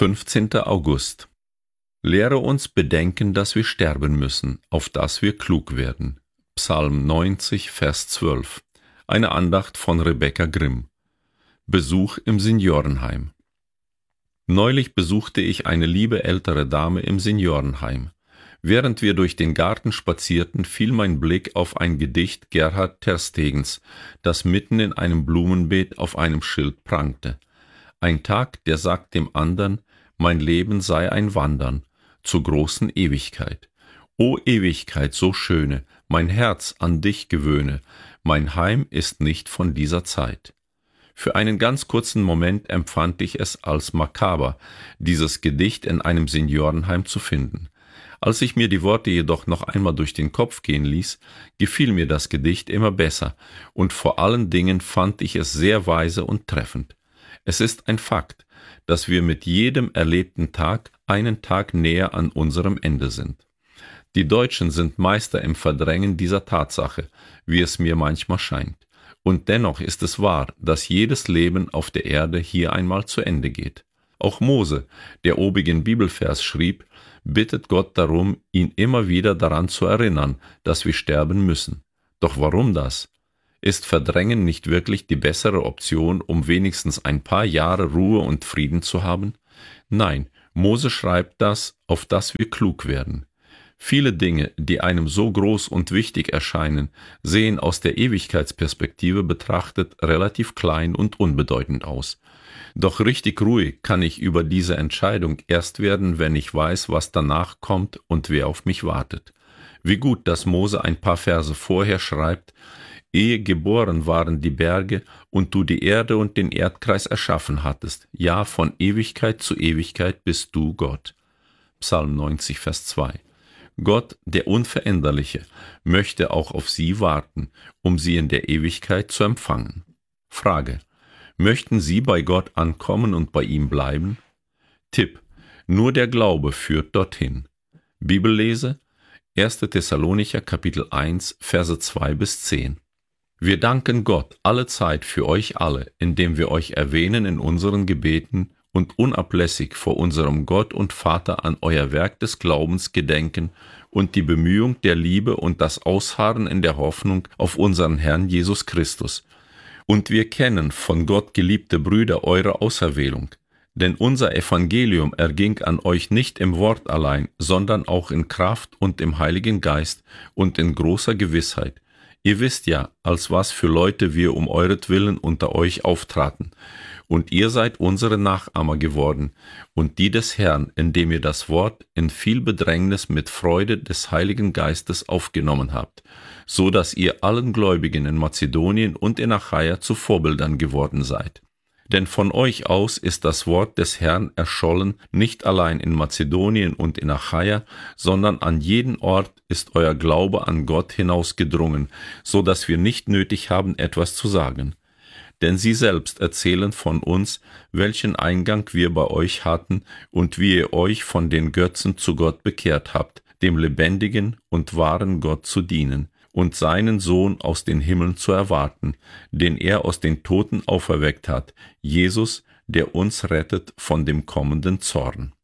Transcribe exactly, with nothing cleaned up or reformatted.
fünfzehnter August. Lehre uns bedenken, dass wir sterben müssen, auf dass wir klug werden. Psalm neunzig, Vers zwölf. Eine Andacht von Rebecca Grimm. Besuch im Seniorenheim. Neulich besuchte ich eine liebe ältere Dame im Seniorenheim. Während wir durch den Garten spazierten, fiel mein Blick auf ein Gedicht Gerhard Terstegens, das mitten in einem Blumenbeet auf einem Schild prangte. Ein Tag, der sagt dem andern, mein Leben sei ein Wandern zur großen Ewigkeit. O Ewigkeit, so schöne, mein Herz an dich gewöhne, mein Heim ist nicht von dieser Zeit. Für einen ganz kurzen Moment empfand ich es als makaber, dieses Gedicht in einem Seniorenheim zu finden. Als ich mir die Worte jedoch noch einmal durch den Kopf gehen ließ, gefiel mir das Gedicht immer besser und vor allen Dingen fand ich es sehr weise und treffend. Es ist ein Fakt, dass wir mit jedem erlebten Tag einen Tag näher an unserem Ende sind. Die Deutschen sind Meister im Verdrängen dieser Tatsache, wie es mir manchmal scheint. Und dennoch ist es wahr, dass jedes Leben auf der Erde hier einmal zu Ende geht. Auch Mose, der obigen Bibelvers schrieb, bittet Gott darum, ihn immer wieder daran zu erinnern, dass wir sterben müssen. Doch warum das? Ist Verdrängen nicht wirklich die bessere Option, um wenigstens ein paar Jahre Ruhe und Frieden zu haben? Nein, Mose schreibt das, auf dass wir klug werden. Viele Dinge, die einem so groß und wichtig erscheinen, sehen aus der Ewigkeitsperspektive betrachtet relativ klein und unbedeutend aus. Doch richtig ruhig kann ich über diese Entscheidung erst werden, wenn ich weiß, was danach kommt und wer auf mich wartet. Wie gut, dass Mose ein paar Verse vorher schreibt, ehe geboren waren die Berge und du die Erde und den Erdkreis erschaffen hattest, ja, von Ewigkeit zu Ewigkeit bist du Gott. Psalm neunzig, Vers zwei. Gott, der Unveränderliche, möchte auch auf sie warten, um sie in der Ewigkeit zu empfangen. Frage: Möchten Sie bei Gott ankommen und bei ihm bleiben? Tipp: Nur der Glaube führt dorthin. Bibellese: erster Thessalonicher Kapitel eins, Verse zwei bis zehn. Wir danken Gott allezeit für euch alle, indem wir euch erwähnen in unseren Gebeten und unablässig vor unserem Gott und Vater an euer Werk des Glaubens gedenken und die Bemühung der Liebe und das Ausharren in der Hoffnung auf unseren Herrn Jesus Christus. Und wir kennen von Gott geliebte Brüder eure Auserwählung, denn unser Evangelium erging an euch nicht im Wort allein, sondern auch in Kraft und im Heiligen Geist und in großer Gewissheit. Ihr wisst ja, als was für Leute wir um euretwillen unter euch auftraten. Und ihr seid unsere Nachahmer geworden und die des Herrn, indem ihr das Wort in viel Bedrängnis mit Freude des Heiligen Geistes aufgenommen habt, so dass ihr allen Gläubigen in Mazedonien und in Achaia zu Vorbildern geworden seid. Denn von euch aus ist das Wort des Herrn erschollen, nicht allein in Mazedonien und in Achaia, sondern an jeden Ort ist euer Glaube an Gott hinausgedrungen, so dass wir nicht nötig haben, etwas zu sagen. Denn sie selbst erzählen von uns, welchen Eingang wir bei euch hatten und wie ihr euch von den Götzen zu Gott bekehrt habt, dem lebendigen und wahren Gott zu dienen und seinen Sohn aus den Himmeln zu erwarten, den er aus den Toten auferweckt hat, Jesus, der uns rettet von dem kommenden Zorn.